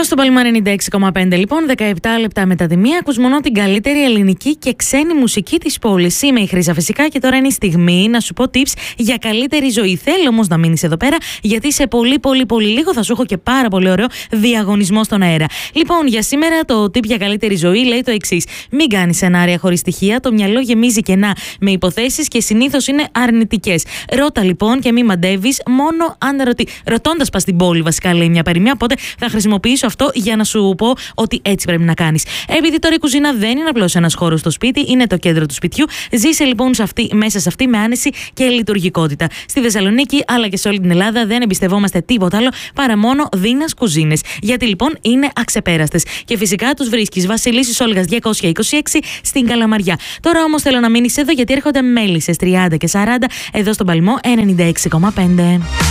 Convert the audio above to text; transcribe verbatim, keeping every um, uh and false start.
Εδώ στο Παλμά ενενήντα έξι κόμμα πέντε, λοιπόν, δεκαεπτά λεπτά μετά τη μία, ακούς μόνο την καλύτερη ελληνική και ξένη μουσική της πόλης. Είμαι η Χρύσα φυσικά και τώρα είναι η στιγμή να σου πω tips για καλύτερη ζωή. Θέλω όμως να μείνεις εδώ πέρα, γιατί σε πολύ πολύ πολύ λίγο θα σου έχω και πάρα πολύ ωραίο διαγωνισμό στον αέρα. Λοιπόν, για σήμερα το tip για καλύτερη ζωή λέει το εξής: μην κάνεις σενάρια χωρίς στοιχεία. Το μυαλό γεμίζει κενά με υποθέσεις και συνήθως είναι αρνητικές. Ρώτα λοιπόν και μην μαντεύεις, μόνο αν ρωτή. Ρωτώντας πας στην πόλη, βασικά λέει μια παροιμία. Οπότε θα χρησιμοποιήσω αυτό για να σου πω ότι έτσι πρέπει να κάνεις. Επειδή τώρα η κουζίνα δεν είναι απλώς ένας χώρος στο σπίτι, είναι το κέντρο του σπιτιού. Ζήσε λοιπόν σε αυτή, μέσα σε αυτή με άνεση και λειτουργικότητα. Στη Θεσσαλονίκη αλλά και σε όλη την Ελλάδα δεν εμπιστευόμαστε τίποτα άλλο παρά μόνο Δίνας κουζίνες. Γιατί λοιπόν είναι αξεπέραστες. Και φυσικά τους βρίσκεις Βασιλίσσης Όλγας διακόσια είκοσι έξι στην Καλαμαριά. Τώρα όμως θέλω να μείνεις εδώ, γιατί έρχονται μέλισσες τριάντα και σαράντα εδώ στον Παλμό ενενήντα έξι κόμμα πέντε.